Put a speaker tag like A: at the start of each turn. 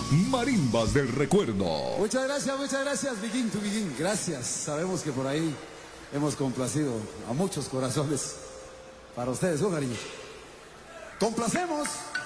A: Marimbas del Recuerdo.
B: Muchas gracias, Begin to Begin. Gracias. Sabemos que por ahí hemos complacido a muchos corazones. Para ustedes, un cariño. ¡Complacemos!